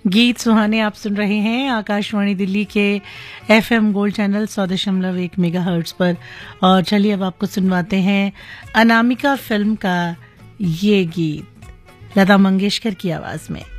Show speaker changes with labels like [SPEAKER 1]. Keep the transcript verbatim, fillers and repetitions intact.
[SPEAKER 1] गीत सुहाने आप सुन रहे हैं आकाशवाणी दिल्ली के एफएम गोल्ड चैनल सौ दशमलव एक मेगा हर्ट्ज पर। और चलिए अब आपको सुनवाते हैं अनामिका फिल्म का ये गीत लता मंगेशकर की आवाज में।